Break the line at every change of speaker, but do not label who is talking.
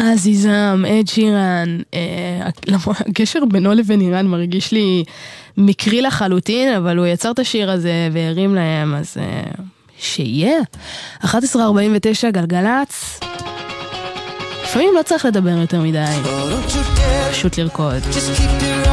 עזיזם, אד שירן, הקשר בינו לבין איראן מרגיש לי מקרי לחלוטין, אבל הוא יצר את השיר הזה והרים להם, אז שיהיה. 11:49 גלגלץ. לפעמים לא צריך לדבר יותר מדי, פשוט לרקוד.